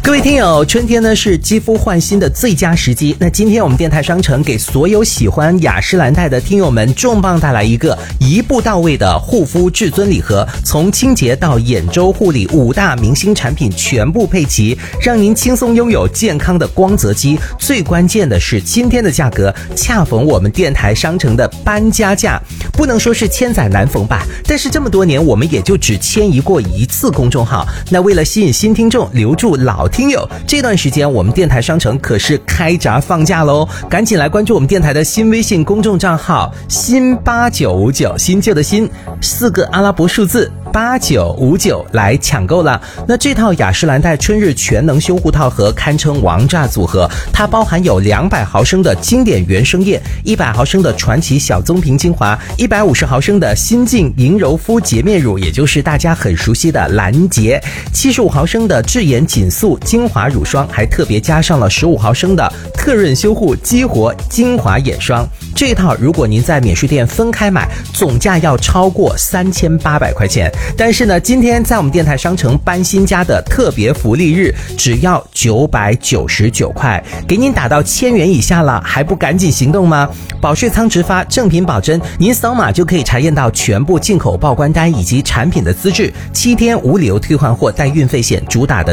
各位听友，春天呢是肌肤焕新的最佳时机。那今天我们电台商城给所有喜欢雅诗兰黛的听友们重磅带来一个一步到位的护肤至尊礼盒，从清洁到眼周护理5大明星产品全部配齐，让您轻松拥有健康的光泽肌。最关键的是今天的价格恰逢我们电台商城的搬家价，不能说是千载难逢吧，但是这么多年我们也就只迁移过一次公众号。那为了吸引新听众，留住老听友，这段时间我们电台商城可是开闸放假喽，赶紧来关注我们电台的新微信公众账号新8959，新旧的新4个阿拉伯数字8959来抢购了。那这套雅诗兰黛春日全能修护套盒堪称王炸组合，它包含有200毫升的经典原生液，100毫升的传奇小棕瓶精华，150毫升的新净莹柔肤洁面乳，也就是大家很熟悉的兰洁，75毫升的智妍紧素精华乳霜，还特别加上了15毫升的特润修护激活精华眼霜。这套如果您在免税店分开买，总价要超过3800块钱，但是呢，今天在我们电台商城搬新家的特别福利日，只要999块，给您打到1000元以下了，还不赶紧行动吗？保税仓直发，正品保真，您扫码就可以查验到全部进口报关单以及产品的资质，7天无理由退换货，带运费险，主打的